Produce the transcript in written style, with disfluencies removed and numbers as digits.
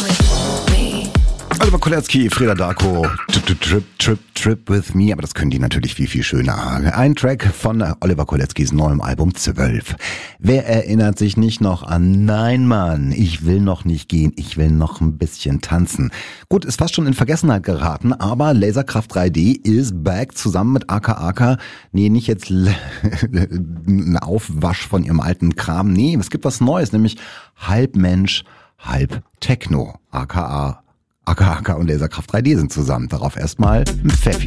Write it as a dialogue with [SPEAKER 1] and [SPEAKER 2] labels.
[SPEAKER 1] Oliver Kolecki, Freda Darko, Trip with me, aber das können die natürlich viel, viel schöner. Ein Track von Oliver Koleckis neuem Album 12. Wer erinnert sich nicht noch an Nein Mann, ich will noch nicht gehen, ich will noch ein bisschen tanzen. Gut, ist fast schon in Vergessenheit geraten, aber Laserkraft 3D ist back zusammen mit aka. Nee, nicht jetzt ein Aufwasch von ihrem alten Kram. Nee, es gibt was Neues, nämlich halb Mensch, halb Techno, aka und Laserkraft 3D sind zusammen. Darauf erstmal ein Pfeffi.